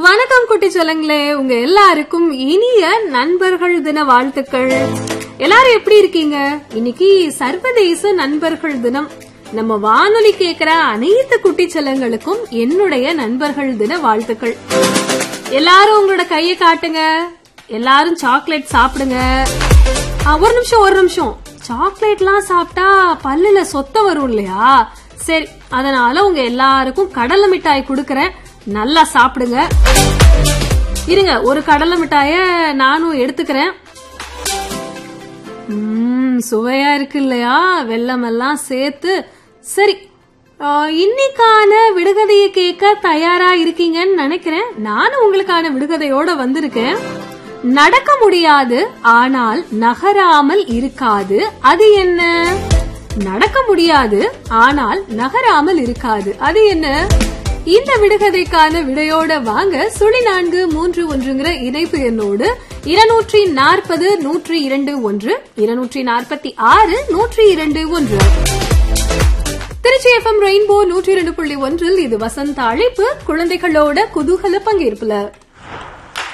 வணக்கம் குட்டி சொல்லுங்களே, உங்க எல்லாருக்கும் இனிய நண்பர்கள் தின வாழ்த்துக்கள். எல்லாரும் எப்படி இருக்கீங்க? இன்னைக்கு சர்வதேச நண்பர்கள் தினம். நம்ம வானொலி கேக்குற அனைத்து குட்டி செல்லங்களுக்கும் என்னுடைய நண்பர்கள் தின வாழ்த்துக்கள். எல்லாரும் உங்களோட கையை காட்டுங்க. எல்லாரும் சாக்லேட் சாப்பிடுங்க. ஒரு நிமிஷம் சாக்லேட்லாம் சாப்பிட்டா பல்லுல சொத்த வரும் இல்லையா? சரி, அதனால உங்க எல்லாருக்கும் கடலை மிட்டாய் குடுக்கறேன், நல்லா சாப்பிடுங்க. இருங்க, ஒரு கடலை மிட்டாய நானும் எடுத்துக்கிறேன். சுவையா இருக்கு இல்லையா? வெல்லம் எல்லாம் சேர்த்து. சரி, இன்னைக்கான விடுகதையை கேட்க தயாரா இருக்கீங்கன்னு நினைக்கிறேன். நானும் உங்களுக்கான விடுகதையோட வந்திருக்கேன். நடக்க முடியாது ஆனால் நகராமல் இருக்காது, அது என்ன? நடக்க முடியாது ஆனால் நகராமல் இருக்காது, அது என்ன? இந்த விடுகதைக்கான விடையோட வாங்க. 0431 இணைப்பு எண்ணோடு 240 102 246 102. திருச்சி FM ரெயின்போ 102.1 இது வசந்த அழைப்பு, குழந்தைகளோட குதூகல பங்கேற்புல.